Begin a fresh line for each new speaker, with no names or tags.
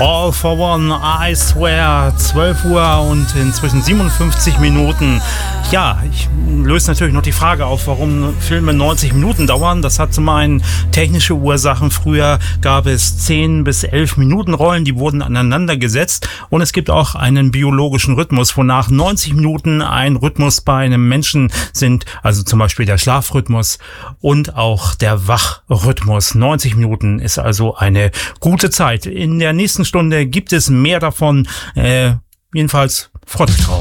All for One, I Swear, 12 Uhr und inzwischen 57 Minuten. Ja, ich löse natürlich noch die Frage auf, warum Filme 90 Minuten dauern. Das hat zum einen technische Ursachen. Früher gab es 10 bis 11 Minuten Rollen, die wurden aneinander gesetzt. Und es gibt auch einen biologischen Rhythmus, wonach 90 Minuten ein Rhythmus bei einem Menschen sind. Also zum Beispiel der Schlafrhythmus und auch der Wachrhythmus. 90 Minuten ist also eine gute Zeit. In der nächsten Stunde gibt es mehr davon. Jedenfalls freut euch drauf.